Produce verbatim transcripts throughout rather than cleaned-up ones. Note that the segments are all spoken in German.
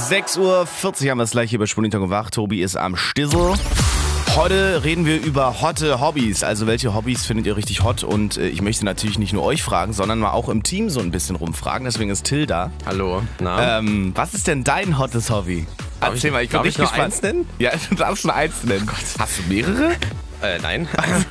sechs Uhr vierzig haben wir es gleich hier bei Spurninter und Wach. Tobi ist am Stissel. Heute reden wir über hotte Hobbys. Also welche Hobbys findet ihr richtig hot? Und äh, ich möchte natürlich nicht nur euch fragen, sondern mal auch im Team so ein bisschen rumfragen. Deswegen ist Till da. Hallo. Na? Ähm, was ist denn dein hottes Hobby? Darf Erzähl ich, mal, ich bin darf richtig ich nur gespannt. eins nennen? Ja, du darfst nur eins nennen. Gott. Hast du mehrere? Äh, nein.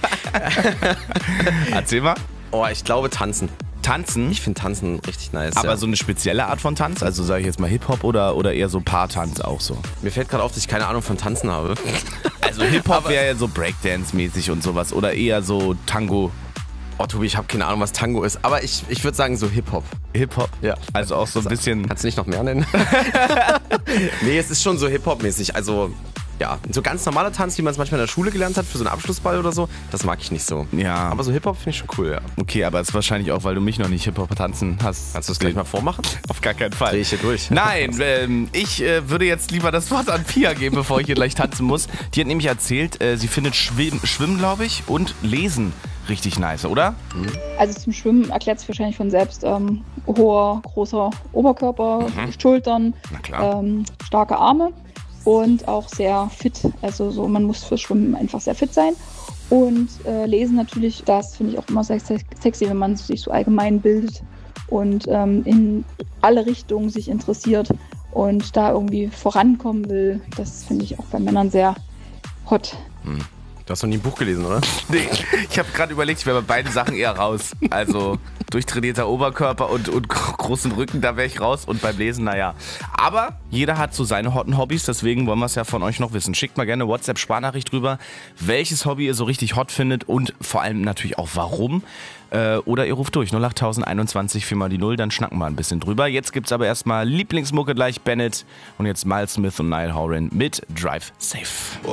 Erzähl mal. Oh, ich glaube Tanzen. Tanzen? Ich finde Tanzen richtig nice. Aber ja. so eine spezielle Art von Tanz? Also sage ich jetzt mal Hip-Hop oder, oder eher so Paartanz auch so? Mir fällt gerade auf, dass ich keine Ahnung von Tanzen habe. Also Hip-Hop wäre ja so Breakdance-mäßig und sowas oder eher so Tango. Oh, Tobi, ich habe keine Ahnung, was Tango ist. Aber ich, ich würde sagen so Hip-Hop. Hip-Hop? Ja. Also auch so ein bisschen... Kannst du nicht noch mehr nennen? Nee, es ist schon so Hip-Hop-mäßig. Also, ja, so ganz normaler Tanz, wie man es manchmal in der Schule gelernt hat, für so einen Abschlussball oder so, das mag ich nicht so. Ja. Aber so Hip-Hop finde ich schon cool, ja. Okay, aber es ist wahrscheinlich auch, weil du mich noch nicht Hip-Hop tanzen hast. Kannst du es gleich mal vormachen? Auf gar keinen Fall. Dreh ich hier durch. Nein, ähm, ich äh, würde jetzt lieber das Wort an Pia geben, bevor ich hier gleich tanzen muss. Die hat nämlich erzählt, äh, sie findet Schwimmen, Schwimmen glaube ich, und Lesen richtig nice, oder? Also zum Schwimmen erklärt sich wahrscheinlich von selbst. Ähm, hoher, großer Oberkörper, Mhm. Schultern, Na klar. ähm, starke Arme und auch sehr fit. Also so, man muss fürs Schwimmen einfach sehr fit sein. Und äh, Lesen natürlich, das finde ich auch immer sehr sexy, wenn man sich so allgemein bildet und ähm, in alle Richtungen sich interessiert und da irgendwie vorankommen will. Das finde ich auch bei Männern sehr hot. Hm. Du hast noch nie ein Buch gelesen, oder? Nee, ich habe gerade überlegt, ich wäre bei beiden Sachen eher raus. Also durchtrainierter Oberkörper und, und großen Rücken, da wäre ich raus. Und beim Lesen, naja. Aber jeder hat so seine hotten Hobbys, deswegen wollen wir es ja von euch noch wissen. Schickt mal gerne eine WhatsApp-Sprachnachricht drüber, welches Hobby ihr so richtig hot findet und vor allem natürlich auch warum. Äh, oder ihr ruft durch, null acht einundzwanzig vier mal die null, dann schnacken wir ein bisschen drüber. Jetzt gibt's aber erstmal Lieblingsmucke gleich Bennett und jetzt Miles Smith und Niall Horan mit Drive Safe.